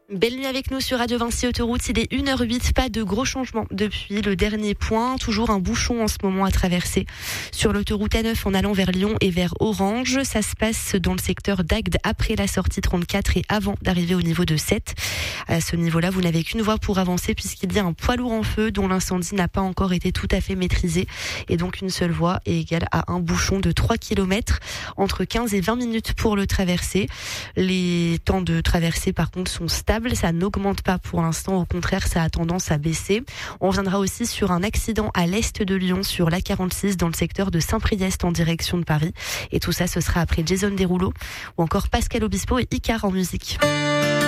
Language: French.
Belle nuit avec nous sur Radio Vinci Autoroute, il est 1h08, pas de gros changements depuis le dernier point, toujours un bouchon en ce moment à traverser sur l'autoroute A9 en allant vers Lyon et vers Orange. Ça se passe dans le secteur d'Agde après la sortie 34 et avant d'arriver au niveau de 7. À ce niveau-là, vous n'avez qu'une voie pour avancer puisqu'il y a un poids lourd en feu dont l'incendie n'a pas encore été tout à fait maîtrisé et donc une seule voie est égale à un bouchon de 3 km entre 15 et 20 minutes pour le traverser. Les temps de traversée par contre sont stables. Ça n'augmente pas pour l'instant, au contraire ça a tendance à baisser. On reviendra aussi sur un accident à l'est de Lyon sur l'A46 dans le secteur de Saint-Priest en direction de Paris. Et tout ça ce sera après Jason Derulo ou encore Pascal Obispo et Icar en musique.